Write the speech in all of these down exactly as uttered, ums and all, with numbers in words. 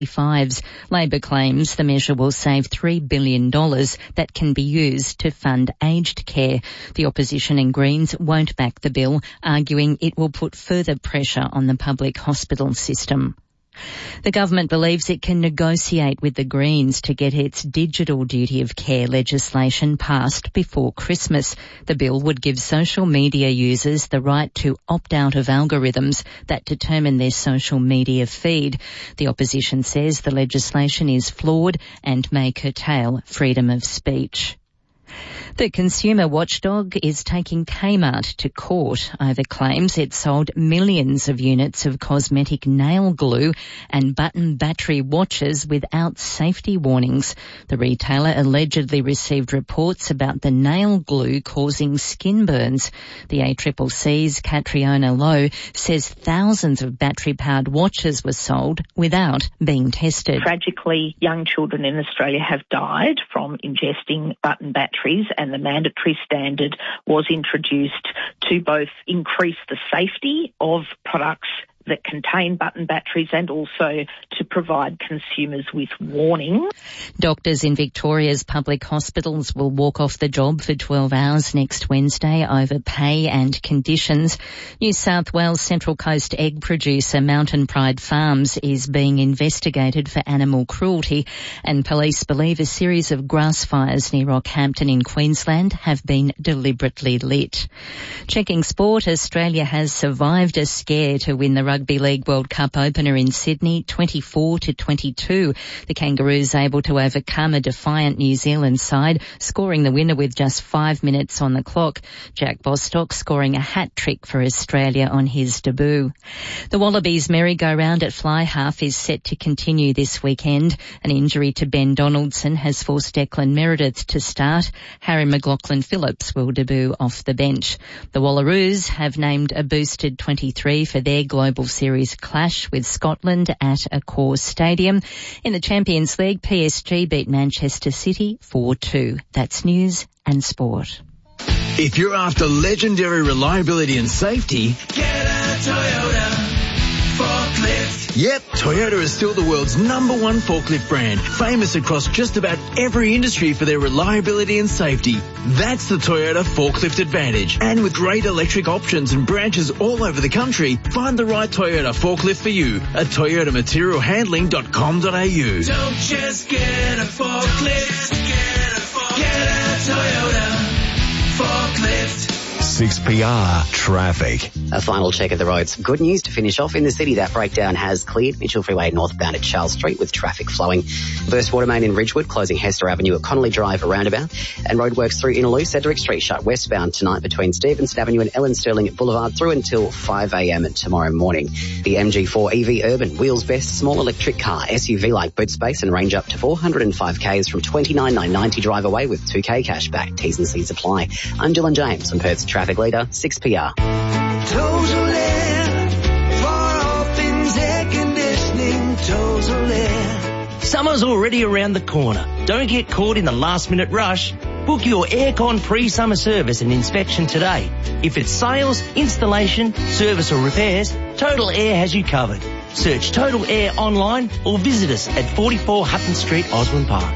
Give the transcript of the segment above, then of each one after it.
Fives. Labor claims the measure will save three billion dollars that can be used to fund aged care. The opposition and Greens won't back the bill, arguing it will put further pressure on the public hospital system. The government believes it can negotiate with the Greens to get its digital duty of care legislation passed before Christmas. The bill would give social media users the right to opt out of algorithms that determine their social media feed. The opposition says the legislation is flawed and may curtail freedom of speech. The consumer watchdog is taking Kmart to court over claims it sold millions of units of cosmetic nail glue and button battery watches without safety warnings. The retailer allegedly received reports about the nail glue causing skin burns. The A C C C's Catriona Lowe says thousands of battery-powered watches were sold without being tested. Tragically, young children in Australia have died from ingesting button batteries, and the mandatory standard was introduced to both increase the safety of products that contain button batteries and also to provide consumers with warning. Doctors in Victoria's public hospitals will walk off the job for twelve hours next Wednesday over pay and conditions. New South Wales Central Coast egg producer Mountain Pride Farms is being investigated for animal cruelty, and police believe a series of grass fires near Rockhampton in Queensland have been deliberately lit. Checking sport, Australia has survived a scare to win the Rugby League World Cup opener in Sydney, twenty-four to twenty-two. The Kangaroos able to overcome a defiant New Zealand side, scoring the winner with just five minutes on the clock. Jack Bostock scoring a hat-trick for Australia on his debut. The Wallabies merry-go-round at fly half is set to continue this weekend. An injury to Ben Donaldson has forced Declan Meredith to start. Harry McLaughlin-Phillips will debut off the bench. The Wallaroos have named a boosted twenty-three for their Global Series clash with Scotland at Accor Stadium. In the Champions League, P S G beat Manchester City four two. That's news and sport. If you're after legendary reliability and safety, get a Toyota forklift. Yep, Toyota is still the world's number one forklift brand, famous across just about every industry for their reliability and safety. That's the Toyota Forklift Advantage. And with great electric options and branches all over the country, find the right Toyota forklift for you at toyota material handling dot com dot a u. Don't just get a forklift, get a forklift. Get a Toyota forklift. six P R traffic. A final check of the roads. Good news to finish off in the city. That breakdown has cleared. Mitchell Freeway northbound at Charles Street with traffic flowing. Burst water main in Ridgewood closing Hester Avenue at Connolly Drive roundabout. And roadworks through Innaloo. Cedric Street shut westbound tonight between Stevenson Avenue and Ellen Sterling Boulevard through until five a m tomorrow morning. The M G four E V Urban, wheels best, small electric car, S U V like boot space and range up to four hundred five kays from twenty-nine thousand nine hundred ninety drive away with two k cash back. T's and C's apply. I'm Dylan James, I'm Perth's traffic leader, six P R. Toes for all things air conditioning. Toes Summer's already around the corner. Don't get caught in the last minute rush. Book your aircon pre-summer service and inspection today. If it's sales, installation, service or repairs, Total Air has you covered. Search Total Air online or visit us at forty-four Hutton Street, Osborne Park.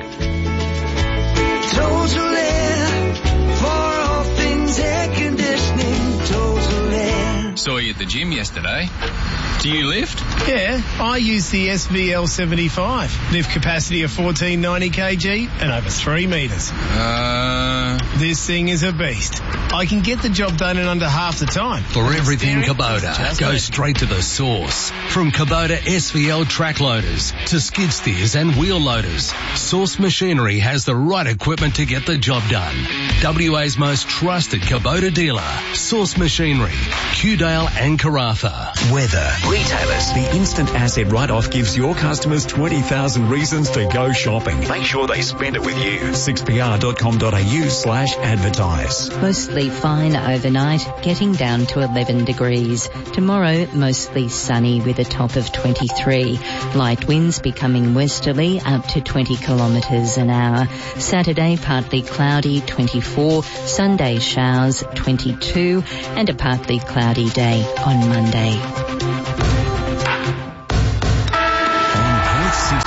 Total Air for all things air conditioning. Total Air. Saw you at the gym yesterday. Do you lift? Yeah, I use the S V L seventy-five. Lift capacity of fourteen ninety kilograms and over three metres. Uh... This thing is a beast. I can get the job done in under half the time. For everything Kubota, go straight to the source. From Kubota S V L track loaders to skid steers and wheel loaders, Source Machinery has the right equipment to get the job done. W A's most trusted Kubota dealer, Source Machinery, Qdale and Karratha. Weather. Retailers. The instant asset write-off gives your customers twenty thousand reasons to go shopping. Make sure they spend it with you. six p r dot com dot a u slash advertise. Mostly fine overnight, getting down to eleven degrees. Tomorrow, mostly sunny with a top of twenty-three. Light winds becoming westerly up to twenty kilometres an hour. Saturday, partly cloudy, twenty-four. Sunday, showers, twenty-two. And a partly cloudy day on Monday.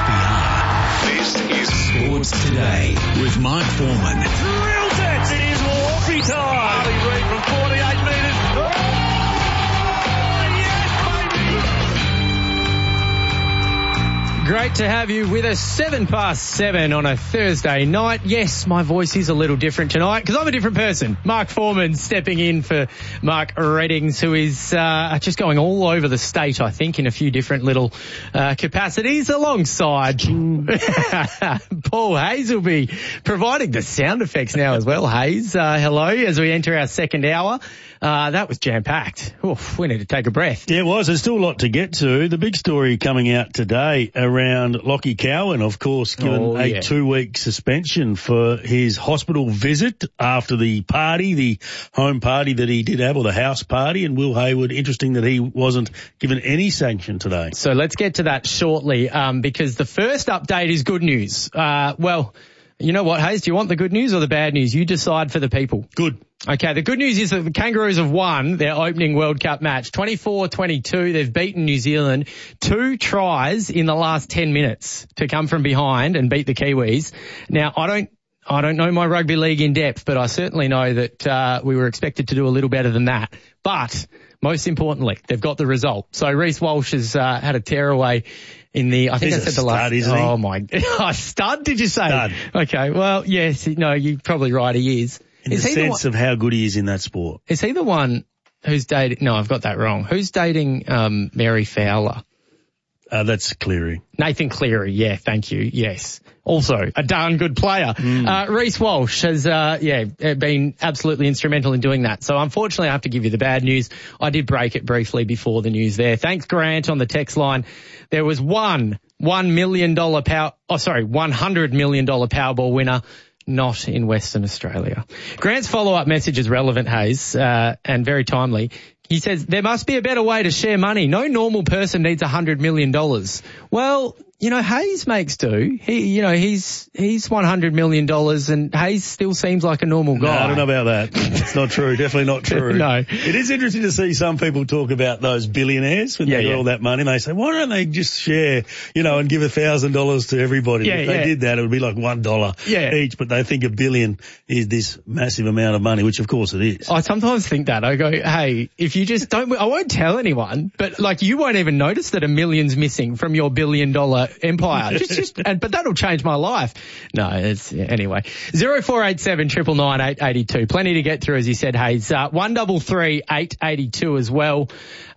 Sports Today with Mark Foreman. Drills it! It is Wolfie time! Harley Reid from forty-eight metres. Oh, Great to have you with us. Seven past seven on a Thursday night. Yes, my voice is a little different tonight because I'm a different person. Mark Foreman stepping in for Mark Reddings, who is uh, just going all over the state, I think, in a few different little uh, capacities alongside Paul Hayes will be providing the sound effects now as well. Hayes, uh, hello, as we enter our second hour. Uh, that was jam-packed. Oof, we need to take a breath. Yeah, it was. There's still a lot to get to. The big story coming out today around Lockie Cowan, of course, given oh, a yeah. two-week suspension for his hospital visit after the party, the home party that he did have, or the house party, and Will Hayward, interesting that he wasn't given any sanction today. So let's get to that shortly, um, because the first update is good news. Uh, well, you know what, Hayes? Do you want the good news or the bad news? You decide for the people. Good. Okay, the good news is that the Kangaroos have won their opening World Cup match. twenty-four twenty-two, they've beaten New Zealand. Two tries in the last ten minutes to come from behind and beat the Kiwis. Now, I don't I don't know my rugby league in depth, but I certainly know that uh, we were expected to do a little better than that. But most importantly, they've got the result. So Reece Walsh has uh, had a tearaway in the, I think He's I said a the last. stud, isn't he? Oh my, oh, stud, did you say? Stud. Okay, well, yes, no, you're probably right, he is. In is the he sense the of how good he is in that sport. Is he the one who's dating, no, I've got that wrong. Who's dating um, Mary Fowler? Uh, that's Cleary. Nathan Cleary, yeah, thank you, yes. Also, a darn good player. Mm. Uh, Reece Walsh has, uh, yeah, been absolutely instrumental in doing that. So unfortunately, I have to give you the bad news. I did break it briefly before the news there. Thanks, Grant, on the text line. There was one one million dollars power, oh, sorry, one hundred million dollars Powerball winner, not in Western Australia. Grant's follow-up message is relevant, Hayes, uh, and very timely. He says, there must be a better way to share money. No normal person needs one hundred million dollars. Well, you know, Hayes makes do. He, you know, he's, he's one hundred million dollars and Hayes still seems like a normal guy. No, I don't know about that. It's not true. Definitely not true. No. It is interesting to see some people talk about those billionaires when yeah, they got yeah. all that money and they say, why don't they just share, you know, and give a thousand dollars to everybody? Yeah, if they yeah. did that, it would be like one dollar yeah. each, but they think a billion is this massive amount of money, which of course it is. I sometimes think that. I go, hey, if you just don't, I won't tell anyone, but like you won't even notice that a million's missing from your billion dollar empire. Just, just, and, but that'll change my life. No, it's, yeah, anyway. zero four eight seven, nine nine nine, eight eight two. Plenty to get through, as you said, Hayes. Uh, one double three, eight eighty-two as well.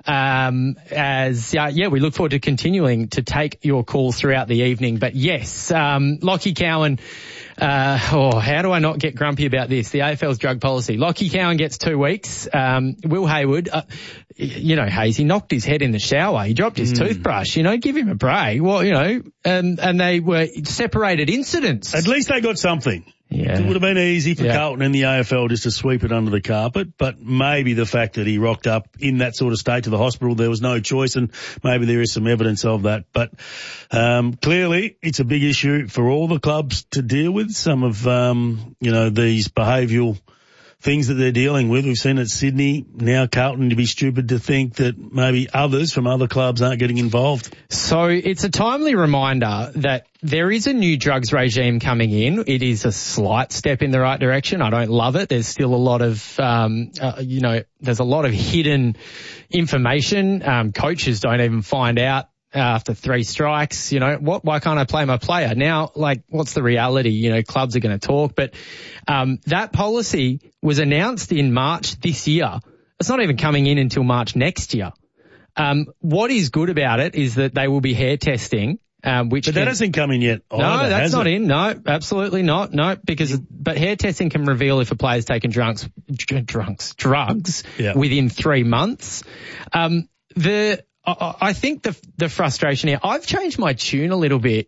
Um, as, uh, yeah, we look forward to continuing to take your calls throughout the evening. But yes, um, Lockie Cowan, uh, oh, how do I not get grumpy about this? The A F L's drug policy. Lockie Cowan gets two weeks. Um, Will Hayward, uh, you know, Hayes, he knocked his head in the shower. He dropped his mm. toothbrush. You know, give him a break. Well, you know, um, and they were separated incidents. At least they got something. Yeah. It would have been easy for yeah. Carlton and the A F L just to sweep it under the carpet, but maybe the fact that he rocked up in that sort of state to the hospital, there was no choice, and maybe there is some evidence of that. But um, clearly, it's a big issue for all the clubs to deal with. Some of, um, you know, these behavioural things that they're dealing with. We've seen at Sydney, now Carlton, to be stupid to think that maybe others from other clubs aren't getting involved. So it's a timely reminder that there is a new drugs regime coming in. It is a slight step in the right direction. I don't love it. There's still a lot of, um, uh, you know, there's a lot of hidden information. Um, coaches don't even find out after three strikes, you know, what, why can't I play my player? Now, like, what's the reality? You know, clubs are going to talk, but, um, that policy was announced in March this year. It's not even coming in until March next year. Um, what is good about it is that they will be hair testing, um, which. But that can, hasn't come in yet. No, either, that's not it? in. No, absolutely not. No, because, but hair testing can reveal if a player's taken drunks, drunks, drugs yeah. within three months. Um, the, I think the the frustration here, I've changed my tune a little bit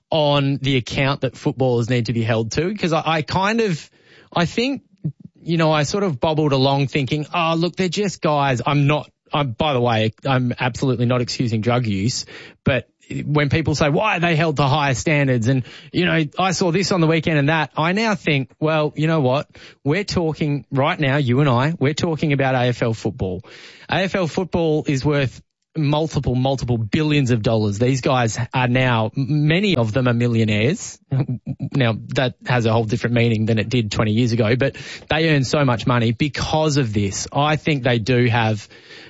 on the account that footballers need to be held to, because I, I kind of, I think, you know, I sort of bobbled along thinking, oh, look, they're just guys. I'm not, I'm, by the way, I'm absolutely not excusing drug use, but when people say, why are they held to higher standards? And, you know, I saw this on the weekend and that, I now think, well, you know what? We're talking right now, you and I, we're talking about A F L football. A F L football is worth multiple, multiple billions of dollars. These guys are now, many of them are millionaires. Now, that has a whole different meaning than it did twenty years ago, but they earn so much money because of this. I think they do have,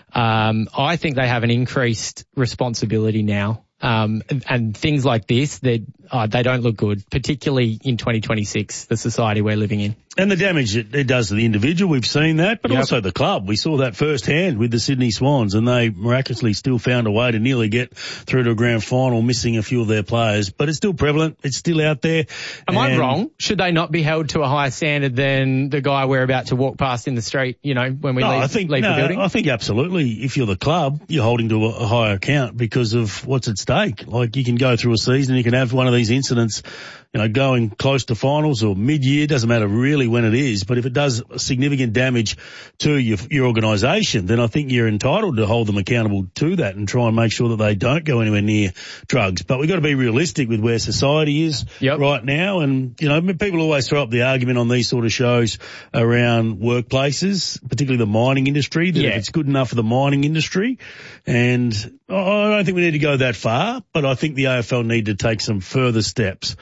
um, I think they have an increased responsibility now. Um, and, and things like this, they uh, they don't look good, particularly in twenty twenty-six, the society we're living in. And the damage it, it does to the individual, we've seen that, but yep. also the club. We saw that firsthand with the Sydney Swans, and they miraculously still found a way to nearly get through to a grand final, missing a few of their players. But it's still prevalent. It's still out there. Am I wrong? Should they not be held to a higher standard than the guy we're about to walk past in the street, you know, when we no, leave, I think, leave no, the building? I think absolutely. If you're the club, you're holding to a, a higher account because of what's at stake. Like, you can go through a season, you can have one of these incidents, you know, going close to finals or mid-year, doesn't matter really when it is, but if it does significant damage to your, your organisation, then I think you're entitled to hold them accountable to that and try and make sure that they don't go anywhere near drugs. But we've got to be realistic with where society is yep. right now. And, you know, people always throw up the argument on these sort of shows around workplaces, particularly the mining industry, that yeah. if it's good enough for the mining industry. And I don't think we need to go that far, but I think the A F L need to take some further steps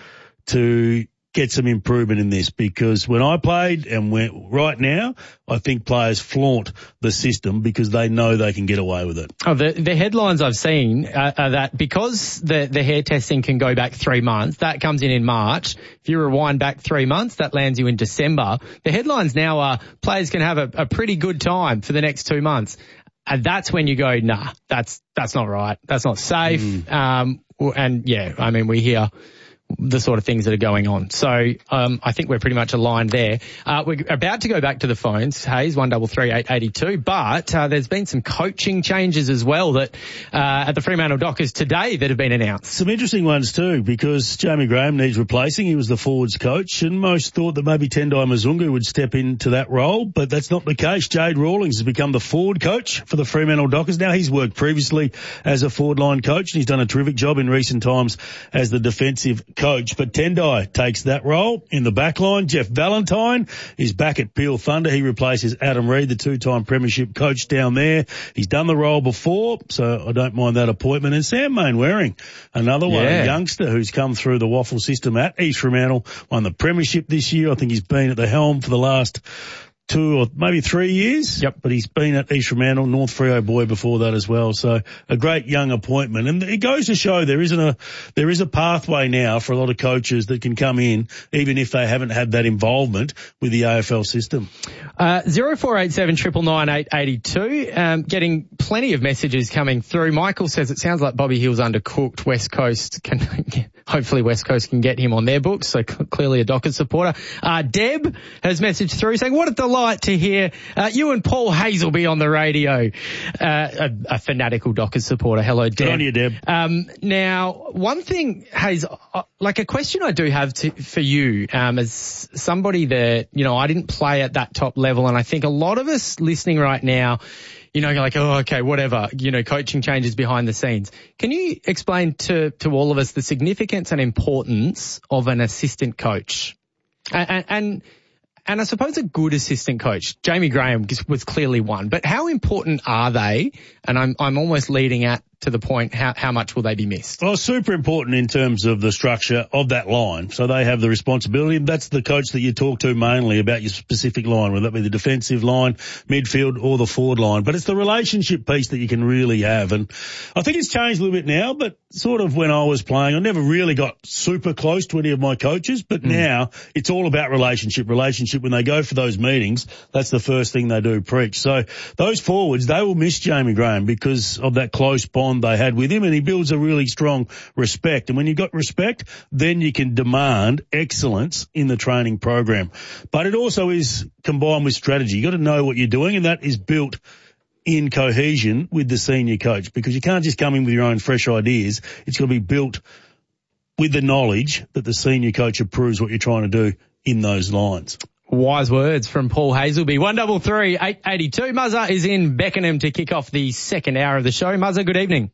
to get some improvement in this, because when I played and when, right now, I think players flaunt the system because they know they can get away with it. Oh, the, the headlines I've seen are, are that because the, the hair testing can go back three months, that comes in in March. If you rewind back three months, that lands you in December. The headlines now are players can have a, a pretty good time for the next two months. And that's when you go, nah, that's, that's not right. That's not safe. Mm. Um, and yeah, I mean, we hear the sort of things that are going on. So um, I think we're pretty much aligned there. Uh, we're about to go back to the phones, Hayes, one double three eight eighty two, but uh, there's been some coaching changes as well that uh, at the Fremantle Dockers today that have been announced. Some interesting ones too, because Jamie Graham needs replacing. He was the forwards coach, and most thought that maybe Tendai Mzungu would step into that role, but that's not the case. Jade Rawlings has become the forward coach for the Fremantle Dockers. Now, he's worked previously as a forward line coach, and he's done a terrific job in recent times as the defensive coach. Coach, but Tendai takes that role in the back line. Jeff Valentine is back at Peel Thunder. He replaces Adam Reid, the two-time premiership coach down there. He's done the role before, so I don't mind that appointment. And Sam Mainwaring, another one, yeah. a youngster who's come through the waffle system at East Fremantle, won the premiership this year. I think he's been at the helm for the last two or maybe three years. Yep. But he's been at East Fremantle, North Freo boy before that as well. So a great young appointment. And it goes to show there isn't a, there is a pathway now for a lot of coaches that can come in, even if they haven't had that involvement with the A F L system. Uh, zero four eight seven triple nine eight eighty two. Um, getting plenty of messages coming through. Michael says it sounds like Bobby Hill's undercooked. West Coast can, hopefully West Coast can get him on their books. So clearly a Dockers supporter. Uh, Deb has messaged through saying, what a delight to hear uh, you and Paul Hazelby on the radio. Uh, a, a fanatical Dockers supporter. Hello, Deb. Good on you, Deb. Um, now, one thing, Hayes, uh, like a question I do have to, for you, um, as somebody that, you know, I didn't play at that top level, and I think a lot of us listening right now, you know, like, oh, okay, whatever, you know, coaching changes behind the scenes. Can you explain to, to all of us the significance and importance of an assistant coach? And, and, and And I suppose a good assistant coach, Jamie Graham was clearly one, but how important are they? And I'm, I'm almost leading at to the point, how, how much will they be missed? Well, super important in terms of the structure of that line. So they have the responsibility. That's the coach that you talk to mainly about your specific line, whether that be the defensive line, midfield, or the forward line. But it's the relationship piece that you can really have. And I think it's changed a little bit now, but sort of when I was playing, I never really got super close to any of my coaches. But mm. now it's all about relationship, relationship. When they go for those meetings, that's the first thing they do, preach. So those forwards, they will miss Jamie Graham because of that close bond they had with him, and he builds a really strong respect. And when you've got respect, then you can demand excellence in the training program. But it also is combined with strategy. You've got to know what you're doing, and that is built in cohesion with the senior coach, because you can't just come in with your own fresh ideas. It's got to be built with the knowledge that the senior coach approves what you're trying to do in those lines. Wise words from Paul Hazelby. one double three eight eighty two. Muzza is in Beckenham to kick off the second hour of the show. Muzza, good evening.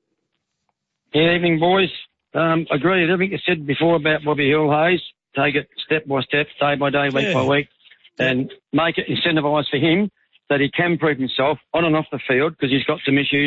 Good evening, boys. Um, agree with everything you said before about Bobby Hill, Hayes. Take it step by step, day by day, week yeah. by week, and make it incentivised for him that he can prove himself on and off the field, because he's got some issues and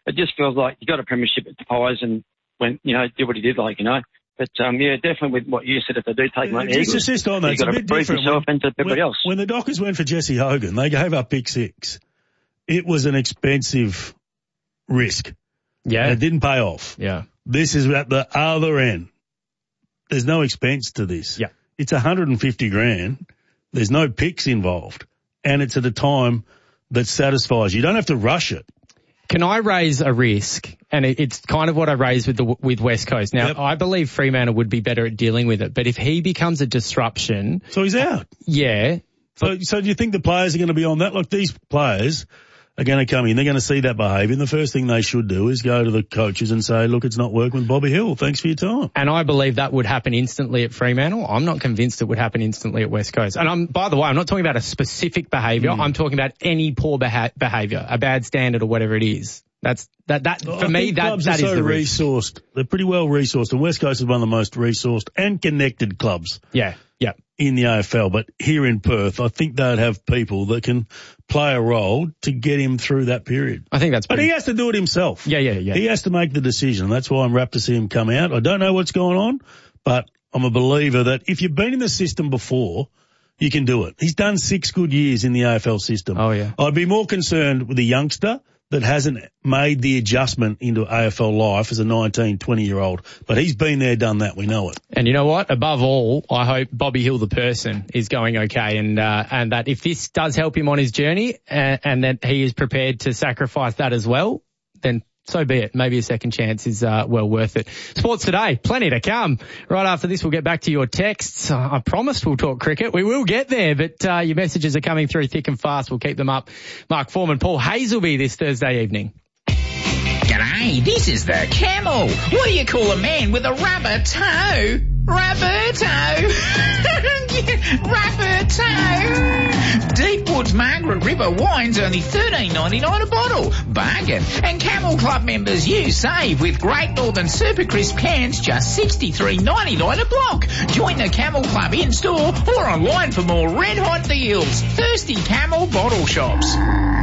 it just feels like he got a premiership at the Pies and went, you know, did what he did, like, you know. But, um, yeah, definitely with what you said, if they do take my Just assist on that. you've got to prove yourself into everybody when, else. When the Dockers went for Jesse Hogan, they gave up pick six. It was an expensive risk. Yeah. And it didn't pay off. Yeah. This is at the other end. There's no expense to this. Yeah. It's one hundred fifty grand. There's no picks involved. And it's at a time that satisfies you. You don't have to rush it. Can I raise a risk? And it, it's kind of what I raised with the with West Coast. Now, Yep. I believe Fremantle would be better at dealing with it. But if he becomes a disruption... So he's out. Yeah. So, so do you think the players are going to be on that? Look, these players are going to come in. They're going to see that behaviour. And the first thing they should do is go to the coaches and say, look, it's not working with Bobby Hill. Thanks for your time. And I believe that would happen instantly at Fremantle. I'm not convinced it would happen instantly at West Coast. And I'm, by the way, I'm not talking about a specific behaviour. Mm. I'm talking about any poor beha- behaviour, a bad standard or whatever it is. That's, that, that, for I me, think that, clubs that are is so the risk. resourced. They're pretty well resourced. And West Coast is one of the most resourced and connected clubs. Yeah. Yeah. In the A F L, but here in Perth, I think they'd have people that can play a role to get him through that period. I think that's But pretty... he has to do it himself. Yeah, yeah, yeah. He has to make the decision. That's why I'm rapt to see him come out. I don't know what's going on, but I'm a believer that if you've been in the system before, you can do it. He's done six good years in the A F L system. Oh, yeah. I'd be more concerned with a youngster that hasn't made the adjustment into A F L life as a nineteen, twenty-year-old. But he's been there, done that. We know it. And you know what? Above all, I hope Bobby Hill, the person, is going okay, and uh, and that if this does help him on his journey, and, and that he is prepared to sacrifice that as well, then so be it. Maybe a second chance is uh, well worth it. Sports Today, plenty to come. Right after this, we'll get back to your texts. Uh, I promised we'll talk cricket. We will get there, but uh, your messages are coming through thick and fast. We'll keep them up. Mark Foreman, Paul Hazelby this Thursday evening. G'day, this is the Camel. What do you call a man with a rubber toe? Rubber toe. Rubber toe. Deepwood's Margaret River wine's only thirteen ninety-nine a bottle. Bargain. And Camel Club members, you save with Great Northern Super Crisp cans, just sixty-three ninety-nine a block. Join the Camel Club in store or online for more red hot deals. Thirsty Camel bottle shops.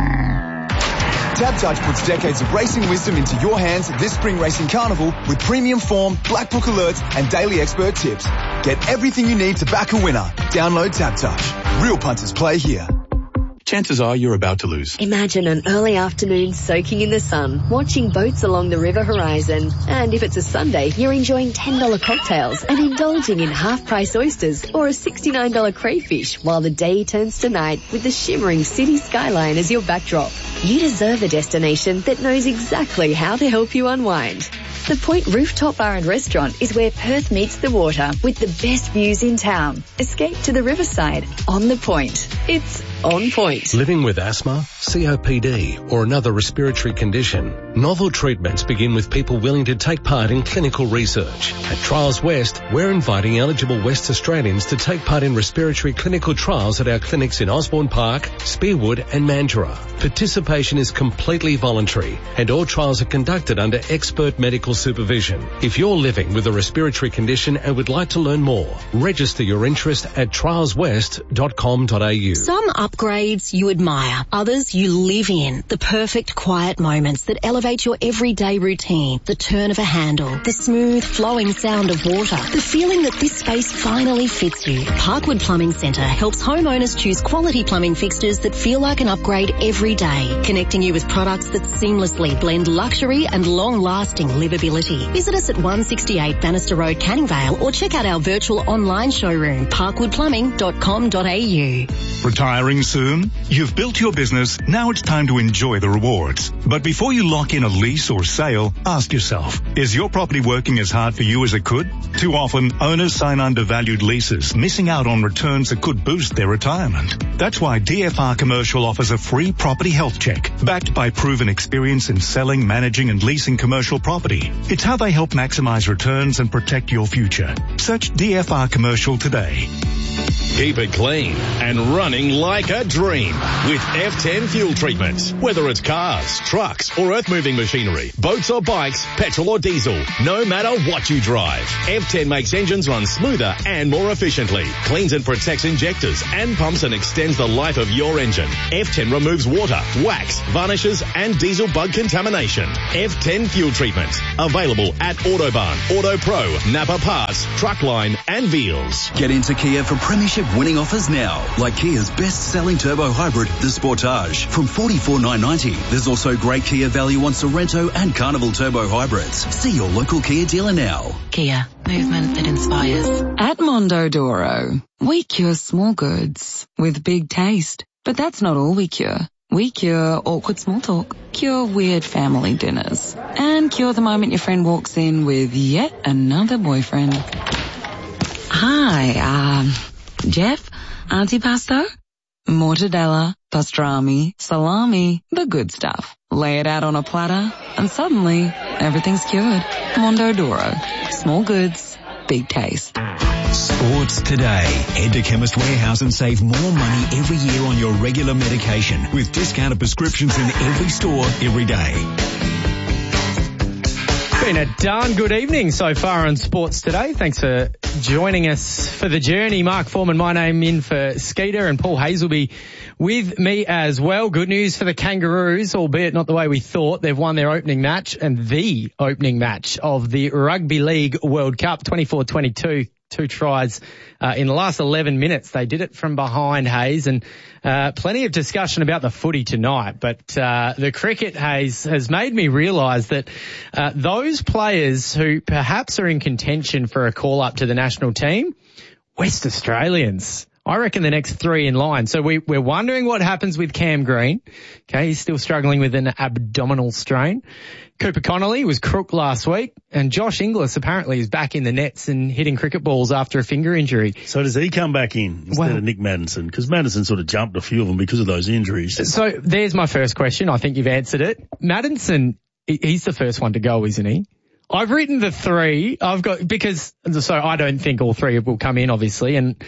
TABtouch puts decades of racing wisdom into your hands this spring racing carnival with premium form, black book alerts and daily expert tips. Get everything you need to back a winner. Download TABtouch. Real punters play here. Chances are you're about to lose. Imagine an early afternoon soaking in the sun, watching boats along the river horizon. And if it's a Sunday, you're enjoying ten dollars cocktails and indulging in half-price oysters or a sixty-nine dollars crayfish while the day turns to night with the shimmering city skyline as your backdrop. You deserve a destination that knows exactly how to help you unwind. The Point Rooftop Bar and Restaurant is where Perth meets the water with the best views in town. Escape to the riverside on the Point. It's on point. Living with asthma, C O P D, or another respiratory condition, novel treatments begin with people willing to take part in clinical research. At Trials West, we're inviting eligible West Australians to take part in respiratory clinical trials at our clinics in Osborne Park, Spearwood and Mandurah. Participation is completely voluntary and all trials are conducted under expert medical supervision. If you're living with a respiratory condition and would like to learn more, register your interest at trials west dot com dot a u. Some upgrades you admire, others you live in. The perfect quiet moments that elevate your everyday routine. The turn of a handle, the smooth flowing sound of water, the feeling that this space finally fits you. Parkwood Plumbing Centre helps homeowners choose quality plumbing fixtures that feel like an upgrade every day, connecting you with products that seamlessly blend luxury and long-lasting livability. Visit us at one sixty-eight Bannister Road, Canning Vale, or check out our virtual online showroom, parkwood plumbing dot com dot a u. Retiring soon? You've built your business, now it's time to enjoy the rewards. But before you lock in a lease or sale, ask yourself, is your property working as hard for you as it could? Too often, owners sign undervalued leases, missing out on returns that could boost their retirement. That's why D F R Commercial offers a free property health check, backed by proven experience in selling, managing and leasing commercial property. It's how they help maximize returns and protect your future. Search D F R Commercial today. Keep it clean and running like a dream with F ten fuel treatment. Whether it's cars, trucks or earth-moving machinery, boats or bikes, petrol or diesel, no matter what you drive, F ten makes engines run smoother and more efficiently, cleans and protects injectors and pumps and extends the life of your engine. F ten removes water, wax, varnishes and diesel bug contamination. F ten fuel treatment. Available at Autobarn, Auto Pro, Napa Parts, Truckline and Veals. Get into Kia for premiership winning offers now, like Kia's best-selling turbo hybrid, the Sportage, from forty-four thousand nine hundred ninety. There's also great Kia value on Sorrento and Carnival turbo hybrids. See your local Kia dealer now. Kia, movement that inspires. At Mondodoro, we cure small goods with big taste. But that's not all we cure. We cure awkward small talk, cure weird family dinners, and cure the moment your friend walks in with yet another boyfriend. Hi, um, Jeff, antipasto, mortadella, pastrami, salami, the good stuff. Lay it out on a platter, and suddenly everything's cured. Mondodoro, small goods, big taste. Sports today. Head to Chemist Warehouse and save more money every year on your regular medication with discounted prescriptions in every store every day. Been a darn good evening so far on Sports Today. Thanks for joining us for the journey. Mark Foreman, my name in for Skeeter, and Paul Hayes will be with me as well. Good news for the Kangaroos, albeit not the way we thought. They've won their opening match and the opening match of the Rugby League World Cup, twenty-four twenty-two. Two tries uh, in the last eleven minutes. They did it from behind, Hayes, and uh, plenty of discussion about the footy tonight. But uh, the cricket, Hayes, has made me realise that uh, those players who perhaps are in contention for a call-up to the national team, West Australians. I reckon the next three in line. So we, we're wondering what happens with Cam Green. Okay, he's still struggling with an abdominal strain. Cooper Connolly was crook last week, and Josh Inglis apparently is back in the nets and hitting cricket balls after a finger injury. So does he come back in instead well, of Nick Maddinson? Because Maddinson sort of jumped a few of them because of those injuries. So there's my first question. I think you've answered it. Maddinson, he's the first one to go, isn't he? I've written the three. I've got, because, so I don't think all three will come in, obviously, and,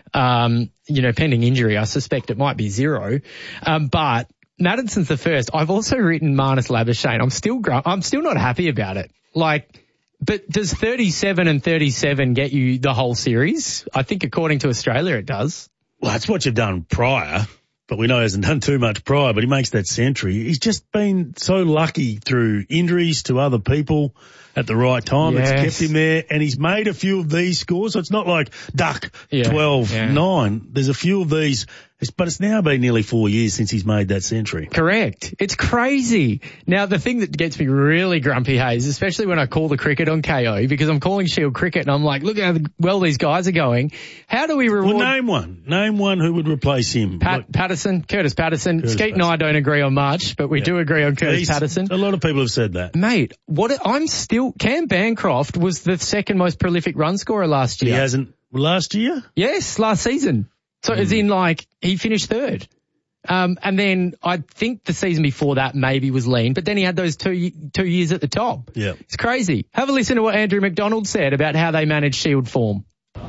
um, you know, pending injury, I suspect it might be zero. Um, but Madison's the first. I've also written Marnus Labuschagne. I'm still, gr- I'm still not happy about it. Like, but does thirty-seven and thirty-seven get you the whole series? I think according to Australia it does. Well, that's what you've done prior, but we know he hasn't done too much prior, but he makes that century. He's just been so lucky through injuries to other people at the right time. Yes. It's kept him there, and he's made a few of these scores. So it's not like duck yeah, twelve nine. Yeah. There's a few of these, but it's now been nearly four years since he's made that century. Correct. It's crazy. Now, the thing that gets me really grumpy, Hayes, especially when I call the cricket on K O, because I'm calling Shield cricket and I'm like, look how well these guys are going. How do we reward... Well, name one. Name one who would replace him. Pat, like... Patterson, Curtis Patterson. Curtis Skeet Patterson. And I don't agree on much, but we yeah. do agree on Curtis He's, Patterson. A lot of people have said that. Mate, what I'm still... Cam Bancroft was the second most prolific run scorer last year. He hasn't... Last year? Yes, last season. So mm. as in, like, he finished third. Um, and then I think the season before that maybe was lean, but then he had those two two years at the top. Yeah. It's crazy. Have a listen to what Andrew McDonald said about how they manage Shield form.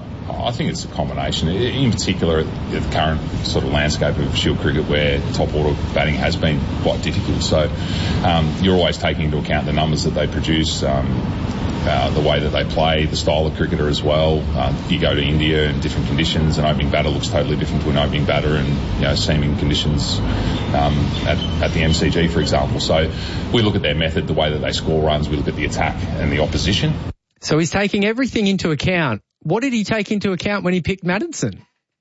I think it's a combination, in particular the current sort of landscape of Shield cricket where top order batting has been quite difficult. So um, you're always taking into account the numbers that they produce, um, uh, the way that they play, the style of cricketer as well. Uh, you go to India in different conditions, an opening batter looks totally different to an opening batter in, you know, seaming conditions um, at, at the M C G, for example. So we look at their method, the way that they score runs, we look at the attack and the opposition. So he's taking everything into account. What did he take into account when he picked Maddinson?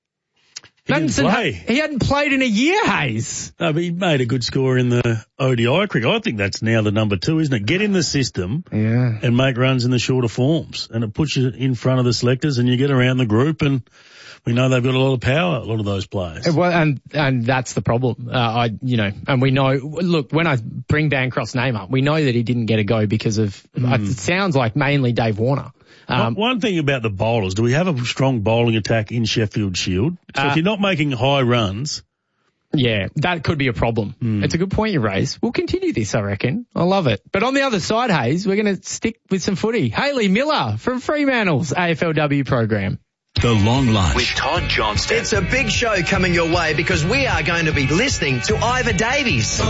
He Maddinson, ha- he hadn't played in a year, Hayes. No, but he made a good score in the O D I cricket. I think that's now the number two, isn't it? Get in the system yeah. and make runs in the shorter forms. And it puts you in front of the selectors and you get around the group, and we know they've got a lot of power, a lot of those players. Well, and, and that's the problem. Uh, I, you know, and we know, look, when I bring Bancroft's name up, we know that he didn't get a go because of, mm. it sounds like mainly Dave Warner. Um, One thing about the bowlers, do we have a strong bowling attack in Sheffield Shield? So uh, if you're not making high runs... Yeah, that could be a problem. Mm. It's a good point you raise. We'll continue this, I reckon. I love it. But on the other side, Hayes, we're going to stick with some footy. Hayley Miller from Fremantle's A F L W program. The Long Lunch. With Todd Johnston. It's a big show coming your way because we are going to be listening to Ivor Davies.